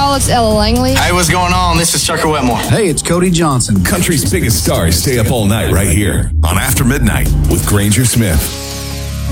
y'all, it's Ella Langley. Hey, what's going on? This is Tucker Wetmore. Hey, it's Cody Johnson. Country's biggest stars stay up all night right here on After Midnight with Granger Smith.